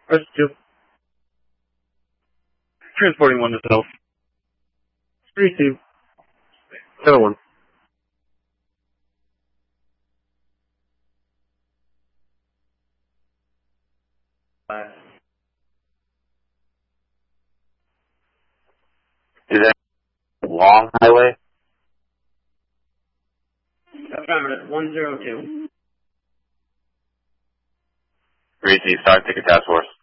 Rescue. Transporting 1 to self. 3-2. 7-1. Is that long highway? Affirmative. 102. 3-2, start ticket task force.